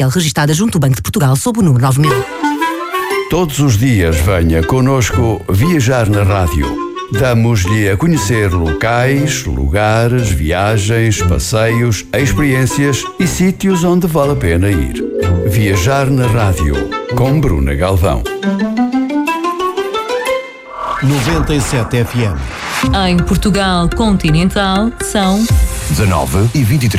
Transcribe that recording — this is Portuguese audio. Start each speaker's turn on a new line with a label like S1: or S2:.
S1: Registada junto ao Banco de Portugal sob o número 9000.
S2: Todos os dias venha connosco viajar na rádio. Damos-lhe a conhecer locais, lugares, viagens, passeios, experiências e sítios onde vale a pena ir. Viajar na rádio, com Bruna Galvão.
S3: 97 FM.
S4: Em Portugal continental são
S3: 19h23.